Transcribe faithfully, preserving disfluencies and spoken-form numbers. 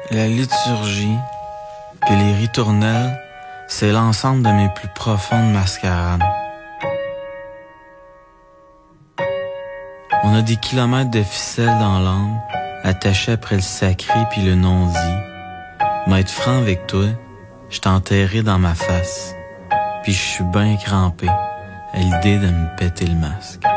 La liturgie, puis les ritournelles, c'est l'ensemble de mes plus profondes mascarades. On a des kilomètres de ficelle dans l'âme, attachés après le sacré puis le non-dit. Mais être franc avec toi, je t'ai enterré dans ma face, puis je suis ben crampé à l'idée de me péter le masque.